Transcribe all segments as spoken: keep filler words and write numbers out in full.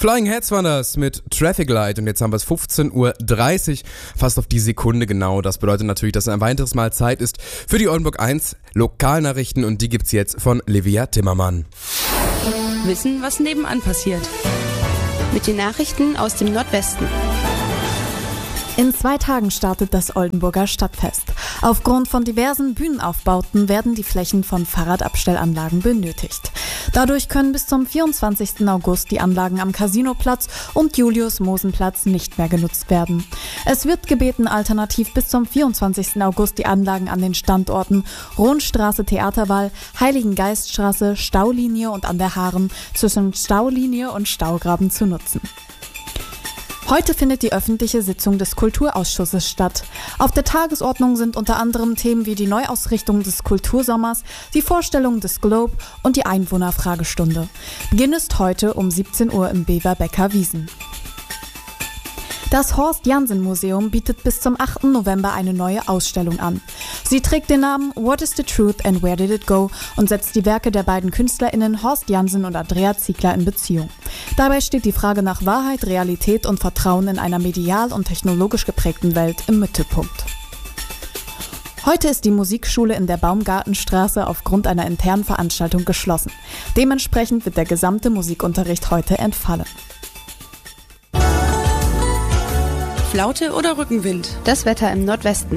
Flying Heads waren das mit Traffic Light und jetzt haben wir es fünfzehn Uhr dreißig, fast auf die Sekunde genau. Das bedeutet natürlich, dass ein weiteres Mal Zeit ist für die Oldenburg eins Lokalnachrichten und die gibt's jetzt von Livia Timmermann. Wissen, was nebenan passiert. Mit den Nachrichten aus dem Nordwesten. In zwei Tagen startet das Oldenburger Stadtfest. Aufgrund von diversen Bühnenaufbauten werden die Flächen von Fahrradabstellanlagen benötigt. Dadurch können bis zum vierundzwanzigsten August die Anlagen am Casinoplatz und Julius-Mosen-Platz nicht mehr genutzt werden. Es wird gebeten, alternativ bis zum vierundzwanzigsten August die Anlagen an den Standorten Rohnstraße, Theaterwall, Heiligengeiststraße, Staulinie und an der Haaren zwischen Staulinie und Staugraben zu nutzen. Heute findet die öffentliche Sitzung des Kulturausschusses statt. Auf der Tagesordnung sind unter anderem Themen wie die Neuausrichtung des Kultursommers, die Vorstellung des Globe und die Einwohnerfragestunde. Beginn ist heute um siebzehn Uhr im Beverbecker Wiesen. Das Horst-Jansen-Museum bietet bis zum achten November eine neue Ausstellung an. Sie trägt den Namen What is the Truth and Where did it go und setzt die Werke der beiden KünstlerInnen Horst Jansen und Andrea Ziegler in Beziehung. Dabei steht die Frage nach Wahrheit, Realität und Vertrauen in einer medial und technologisch geprägten Welt im Mittelpunkt. Heute ist die Musikschule in der Baumgartenstraße aufgrund einer internen Veranstaltung geschlossen. Dementsprechend wird der gesamte Musikunterricht heute entfallen. Flaute oder Rückenwind? Das Wetter im Nordwesten.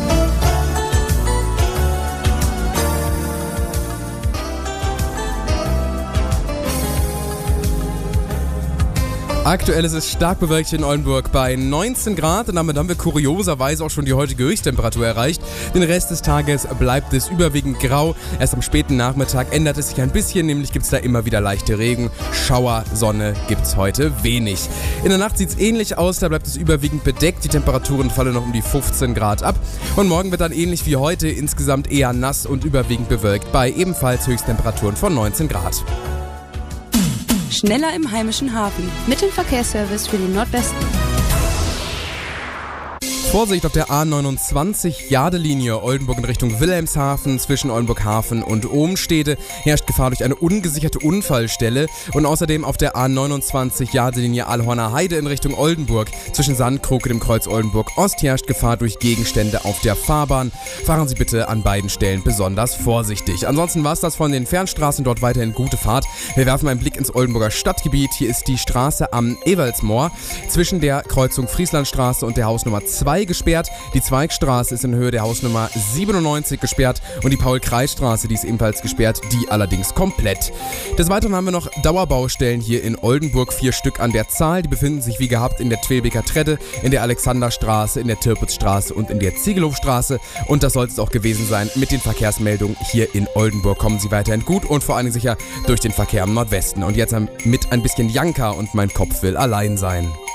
Aktuell ist es stark bewölkt in Oldenburg bei neunzehn Grad und damit haben wir kurioserweise auch schon die heutige Höchsttemperatur erreicht. Den Rest des Tages bleibt es überwiegend grau. Erst am späten Nachmittag ändert es sich ein bisschen, nämlich gibt es da immer wieder leichte Regen. Schauer, Sonne gibt es heute wenig. In der Nacht sieht es ähnlich aus, da bleibt es überwiegend bedeckt. Die Temperaturen fallen noch um die fünfzehn Grad ab. Und morgen wird dann ähnlich wie heute insgesamt eher nass und überwiegend bewölkt bei ebenfalls Höchsttemperaturen von neunzehn Grad. Schneller im heimischen Hafen. Mit dem Verkehrsservice für den Nordwesten. Vorsicht auf der A neunundzwanzig Jadelinie Oldenburg in Richtung Wilhelmshaven zwischen Oldenburg Hafen und Ohnstede herrscht Gefahr durch eine ungesicherte Unfallstelle und außerdem auf der A neunundzwanzig Jadelinie Allhorner Heide in Richtung Oldenburg zwischen Sandkrug und dem Kreuz Oldenburg Ost herrscht Gefahr durch Gegenstände auf der Fahrbahn. Fahren Sie bitte an beiden Stellen besonders vorsichtig. Ansonsten war es das von den Fernstraßen, dort weiterhin gute Fahrt. Wir werfen einen Blick ins Oldenburger Stadtgebiet. Hier ist die Straße am Ewaldsmoor zwischen der Kreuzung Frieslandstraße und der Hausnummer zwei gesperrt. Die Zweigstraße ist in Höhe der Hausnummer siebenundneunzig gesperrt und die Paul-Kreis-Straße, die ist ebenfalls gesperrt, die allerdings komplett. Des Weiteren haben wir noch Dauerbaustellen hier in Oldenburg, vier Stück an der Zahl. Die befinden sich wie gehabt in der Twelbeker Trette, in der Alexanderstraße, in der Tirpitzstraße und in der Ziegelhofstraße. Und das soll es auch gewesen sein mit den Verkehrsmeldungen hier in Oldenburg. Kommen Sie weiterhin gut und vor allen Dingen sicher durch den Verkehr im Nordwesten. Und jetzt mit ein bisschen Janka und mein Kopf will allein sein.